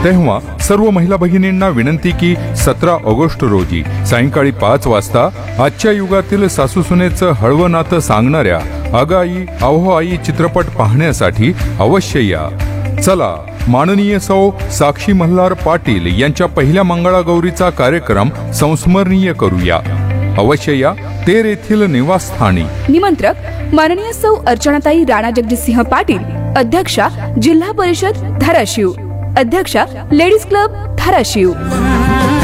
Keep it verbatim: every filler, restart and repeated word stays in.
तेव्हा सर्व महिला भगिनींना विनंती की सतरा ऑगस्ट रोजी सायंकाळी पाच वाजता आजच्या युगातील सासूसुनेचं हळवं नातं सांगणाऱ्या अगाई अहो आई चित्रपट पाहण्यासाठी अवश्य या. चला, माननीय सौ साक्षी मल्हार पाटील यांच्या पहिल्या मंगळागौरीचा कार्यक्रम संस्मरणीय करूया. अवश्य या. तेर येथील निवासस्थानी. निमंत्रक माननीय सौ अर्चनाताई राणा जगजितसिंह पाटील, अध्यक्षा जिल्हा परिषद धाराशिव, अध्यक्षा लेडीज क्लब धाराशिव.